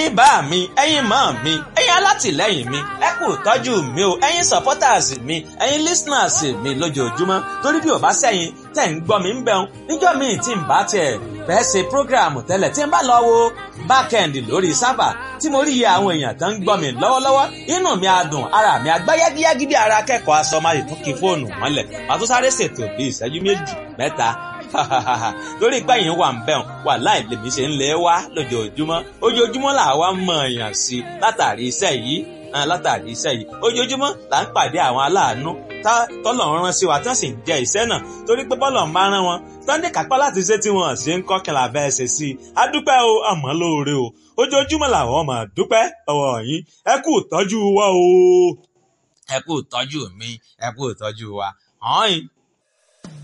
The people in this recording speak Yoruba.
ẹ̀yin bá mi ẹ̀yin mọ́ mi ẹ̀yin alátìlẹ́yìn mi ẹ kú tọ́jú mi o ẹ̀yin supporters mi ẹ̀yin listeners mi lójoojúmọ́ torí bí ò bá sẹ́yìn tẹ̀ ń gbọ́ mi ń bẹun níjọ́ mi tí ń bá tiẹ̀ fẹ́ ṣe program tẹ́lẹ̀ tí ń bá lọ wo backend lórí sábà tí mo rí iye àwọn èèyàn tó ń gbọ́ mi lọ́wọ́lọ́wọ́ inú mi á dùn ara mi á gbá yágíyágí bí ara akẹ́kọ̀ọ́ aṣọ máa tún kí fóònù mọ́lẹ̀ màá tún sáré ṣètò bí ìṣẹ́jú méjì mẹ́ta lórí pé yìí wà ń bẹ̀rùn wà láì lèmi ṣe ń lé wá ojoojúmọ́ là wá mọ̀ èèyàn sí látàrí iṣẹ́ yìí ojoojúmọ́ là ń pàdé àwọn aláàánú tọ́lọ̀ rán sí wa tí wọ́n sì ń jẹ iṣẹ́ náà torí pé bọ́lọ̀ ń bá rán wọn sunday kápá láti ṣe tí wọ́n ṣe ń kọ́ kí n là fẹ́ ṣe sí i a dúpẹ́ o àmọ́ lóore o ojoojúmọ́ làwọn máa dúpẹ́ ọwọ́ yín ẹ kú ìtọ́jú wa o ẹ kú ìtọ́jú mi ẹ kú ìtọ́jú wa hàn yín.